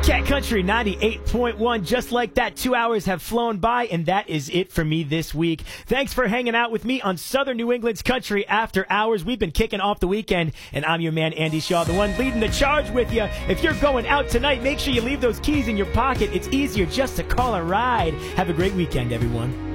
Cat Country 98.1. Just like that, 2 hours have flown by, and that is it for me this week. Thanks for hanging out with me on Southern New England's Country After Hours. We've been kicking off the weekend, and I'm your man, Andy Shaw, the one leading the charge with you. If you're going out tonight, make sure you leave those keys in your pocket. It's easier just to call a ride. Have a great weekend, everyone.